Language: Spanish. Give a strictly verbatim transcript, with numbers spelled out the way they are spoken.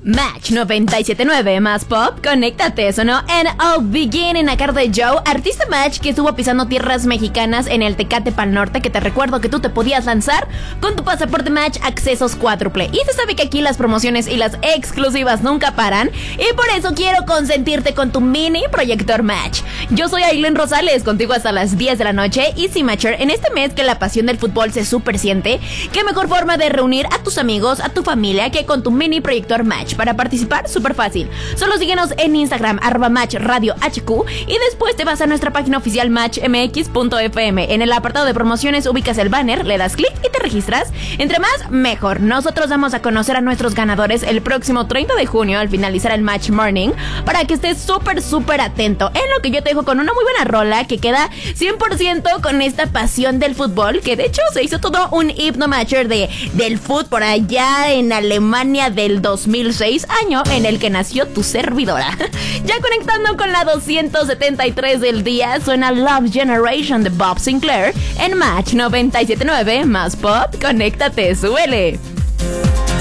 Match noventa y siete punto nueve más pop, conéctate, sonó en I'll Begin a cargo de Joe, artista Match que estuvo pisando tierras mexicanas en el Tecate Pal Norte, que te recuerdo que tú te podías lanzar con tu pasaporte Match accesos cuádruple. Y se sabe que aquí las promociones y las exclusivas nunca paran, y por eso quiero consentirte con tu mini proyector Match. Yo soy Aileen Rosales, contigo hasta las diez de la noche, y si Matcher, en este mes que la pasión del fútbol se super siente, qué mejor forma de reunir a tus amigos, a tu familia, que con tu mini proyector Match. Para participar, súper fácil. Solo síguenos en Instagram, arroba Match Radio H Q, y después te vas a nuestra página oficial match m x punto f m. En el apartado de promociones ubicas el banner, le das clic y te registras. Entre más, mejor. Nosotros vamos a conocer a nuestros ganadores el próximo treinta de junio al finalizar el Match Morning, para que estés súper, súper atento. En lo que yo te dejo con una muy buena rola que queda cien por ciento con esta pasión del fútbol, que de hecho se hizo todo un himno matcher de, del fútbol por allá en Alemania del dos mil seis, año en el que nació tu servidora. Ya conectando con la doscientos setenta y tres del día, suena Love Generation de Bob Sinclair en Match noventa y siete punto nueve más pop, conéctate, súbele.